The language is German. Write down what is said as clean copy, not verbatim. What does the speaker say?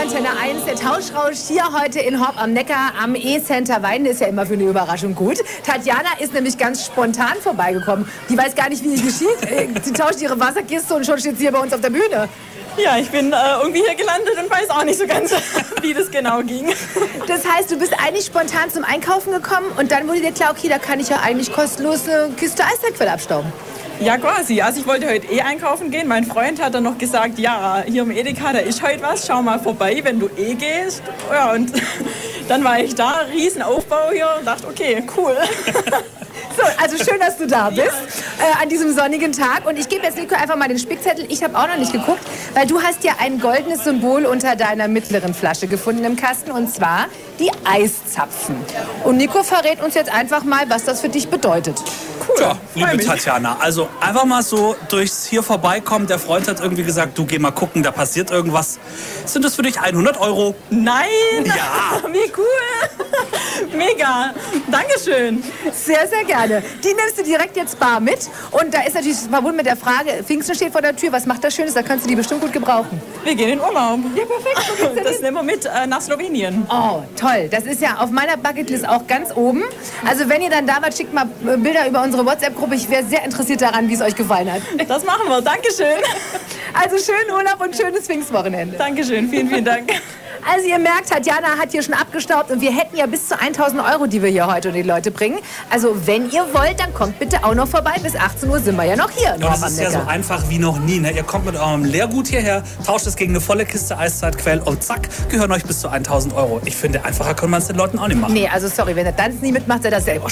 Antenne 1, der Tauschrausch hier heute in Horb am Neckar am E-Center Weiden ist ja immer für eine Überraschung gut. Tatjana ist nämlich ganz spontan vorbeigekommen. Die weiß gar nicht, wie es geschieht. Sie tauscht ihre Wasserkiste und schon steht sie hier bei uns auf der Bühne. Ja, ich bin irgendwie hier gelandet und weiß auch nicht so ganz, wie das genau ging. Das heißt, du bist eigentlich spontan zum Einkaufen gekommen und dann wurde dir klar, okay, da kann ich ja eigentlich kostenlos eine Kiste Eiszeitquell abstauben. Ja, quasi. Also ich wollte heute einkaufen gehen. Mein Freund hat dann noch gesagt, ja, hier im Edeka, da ist heute was, schau mal vorbei, wenn du gehst. Ja, und dann war ich da, Riesenaufbau hier und dachte, okay, cool. So, also schön, dass du da bist an diesem sonnigen Tag. Und ich gebe jetzt Nico einfach mal den Spickzettel. Ich habe auch noch nicht geguckt, weil du hast ja ein goldenes Symbol unter deiner mittleren Flasche gefunden im Kasten, und zwar die Eiszapfen. Und Nico verrät uns jetzt einfach mal, was das für dich bedeutet. Cool. Ja, liebe Tatjana, also einfach mal so durchs hier vorbeikommen. Der Freund hat irgendwie gesagt, du geh mal gucken, da passiert irgendwas. Sind das für dich 100 €? Nein! Ja! Wie cool! Mega! Dankeschön! Sehr, sehr gerne. Die nimmst du direkt jetzt bar mit. Und da ist natürlich verbunden mit der Frage, Pfingsten steht vor der Tür, was macht das Schönes? Da kannst du die bestimmt gut gebrauchen. Wir gehen in Urlaub. Ja, perfekt. Das nehmen wir mit nach Slowenien. Oh, toll. Das ist ja auf meiner Bucketlist auch ganz oben. Also wenn ihr dann da wart, schickt mal Bilder über unsere WhatsApp-Gruppe. Ich wäre sehr interessiert daran, wie es euch gefallen hat. Das machen wir. Dankeschön. Also schönen Urlaub und schönes Pfingstwochenende. Dankeschön. Vielen, vielen Dank. Also ihr merkt, Tatjana hat hier schon abgestaubt und wir hätten ja bis zu 1.000 €, die wir hier heute unter die Leute bringen. Also wenn ihr wollt, dann kommt bitte auch noch vorbei. Bis 18 Uhr sind wir ja noch hier. Und das ist ja so einfach wie noch nie. Ne? Ihr kommt mit eurem Leergut hierher, tauscht es gegen eine volle Kiste Eiszeitquell und zack, gehören euch bis zu 1.000 €. Ich finde, einfacher kann man es den Leuten auch nicht machen. Nee, also sorry, wenn der Tanz nie mitmacht, der das selber